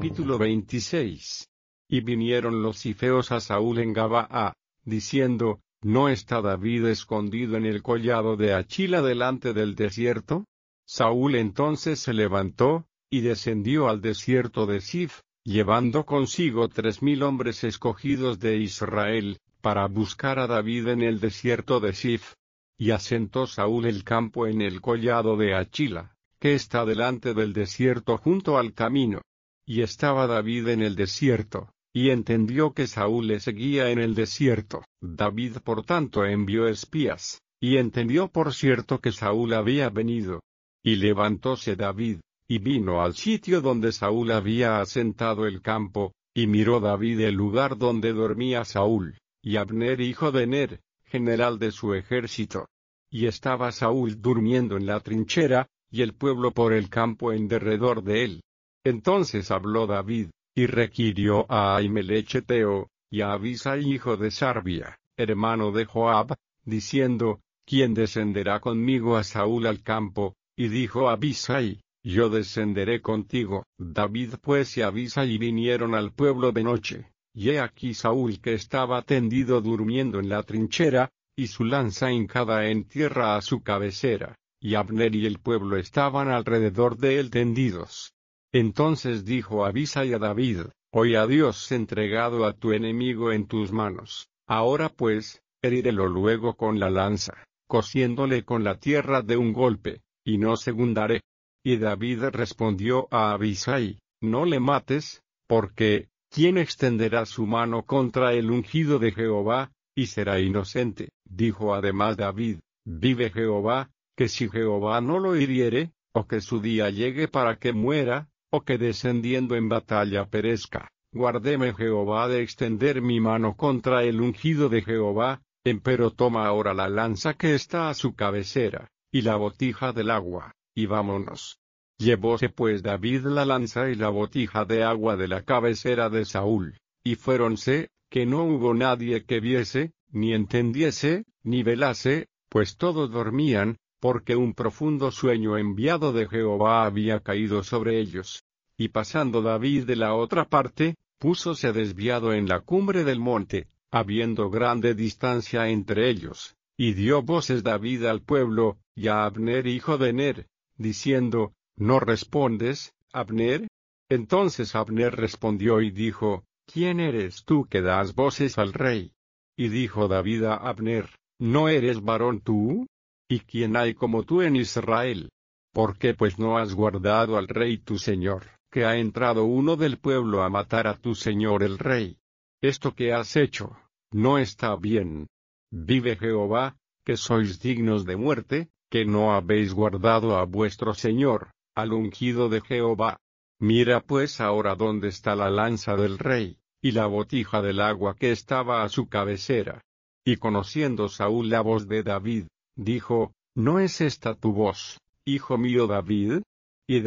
Capítulo 26. Y vinieron los cifeos a Saúl en Gabaa, diciendo, ¿no está David escondido en el collado de Achila delante del desierto? Saúl entonces se levantó, y descendió al desierto de Zif, llevando consigo 3000 hombres escogidos de Israel, para buscar a David en el desierto de Zif. Y asentó Saúl el campo en el collado de Achila, que está delante del desierto junto al camino. Y estaba David en el desierto, y entendió que Saúl le seguía en el desierto. David por tanto envió espías, y entendió por cierto que Saúl había venido. Y levantóse David, y vino al sitio donde Saúl había asentado el campo, y miró David el lugar donde dormía Saúl, y Abner hijo de Ner, general de su ejército. Y estaba Saúl durmiendo en la trinchera, y el pueblo por el campo en derredor de él. Entonces habló David, y requirió a Ahimelech Eteo, y a Abisai hijo de Sarbia, hermano de Joab, diciendo, ¿quién descenderá conmigo a Saúl al campo? Y dijo Abisai, yo descenderé contigo. David pues y Abisai vinieron al pueblo de noche, y he aquí Saúl que estaba tendido durmiendo en la trinchera, y su lanza hincada en tierra a su cabecera, y Abner y el pueblo estaban alrededor de él tendidos. Entonces dijo Abisai a David, hoy ha Dios entregado a tu enemigo en tus manos, ahora pues, herírelo luego con la lanza, cosiéndole con la tierra de un golpe, y no segundaré. Y David respondió a Abisai, no le mates, porque, ¿quién extenderá su mano contra el ungido de Jehová, y será inocente? Dijo además David, vive Jehová, que si Jehová no lo hiriere, o que su día llegue para que muera, o que descendiendo en batalla perezca, guárdeme Jehová de extender mi mano contra el ungido de Jehová, empero toma ahora la lanza que está a su cabecera, y la botija del agua, y vámonos. Llevóse pues David la lanza y la botija de agua de la cabecera de Saúl, y fuéronse, que no hubo nadie que viese, ni entendiese, ni velase, pues todos dormían, porque un profundo sueño enviado de Jehová había caído sobre ellos. Y pasando David de la otra parte, púsose desviado en la cumbre del monte, habiendo grande distancia entre ellos, y dio voces David al pueblo, y a Abner hijo de Ner, diciendo, ¿no respondes, Abner? Entonces Abner respondió y dijo, ¿quién eres tú que das voces al rey? Y dijo David a Abner, ¿no eres varón tú? ¿Y quién hay como tú en Israel? ¿Por qué pues no has guardado al rey tu señor, que ha entrado uno del pueblo a matar a tu señor el rey? Esto que has hecho, no está bien. Vive Jehová, que sois dignos de muerte, que no habéis guardado a vuestro señor, al ungido de Jehová. Mira pues ahora dónde está la lanza del rey, y la botija del agua que estaba a su cabecera. Y conociendo Saúl la voz de David, dijo, ¿no es esta tu voz, hijo mío David?